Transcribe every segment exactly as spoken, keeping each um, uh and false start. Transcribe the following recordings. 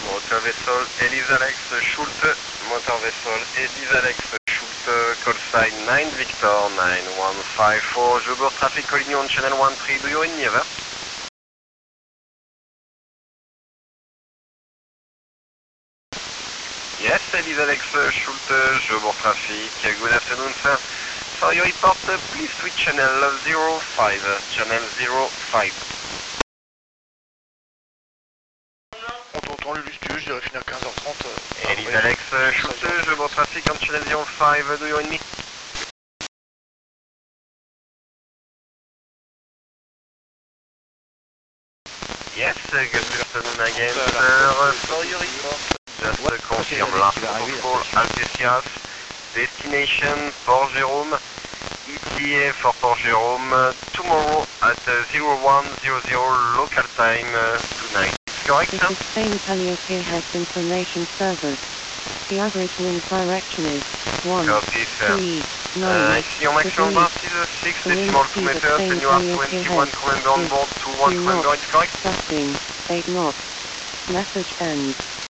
Motor vessel Elise Alex Schulte, motor vessel Elise Alex Schulte, call sign nine Victor nine one five four, Joubert traffic collision on channel one three, do you in Nieva? Yes, Elise Alex Schulte, Joubert traffic, good afternoon sir. For your report, please switch channel zero five, channel zero five. On t'entend le studio, je dirais finir quinze heures trente. Euh, Elise Alex Schulte, Joubert traffic on channel zero five, do you in me? Yes, good afternoon again sir. For your report, just confirm last protocol, Algeciras, destination Port Jérôme, E T A for Port Jérôme, tomorrow at zero one zero zero local time uh, tonight. Correct, sir? Spain Calliope has information servers. The average wind direction is one, Copy, sir. three, Uh, nine. I see your maximum velocity is six decimal two meters and you have twenty-one current on board to one current, correct? Trusting, eight knots. Message ends.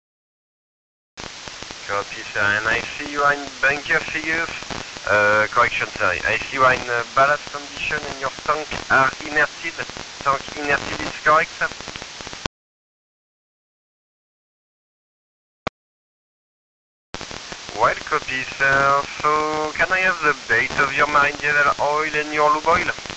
Copy, sir. And I see you are in bunker figures. Uh, correction, sir. I see you are in uh, ballast condition and your tank are inerted. Tank inerted is correct, sir? Well, copy, sir. So, can I have the date of your marine diesel oil and your lube oil?